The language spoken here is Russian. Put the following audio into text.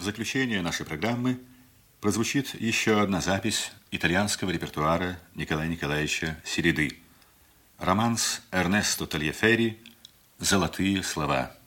заключение нашей программы прозвучит еще одна запись итальянского репертуара Николая Николаевича Середы. Романс Эрнесто Тальяферри «Золотые слова».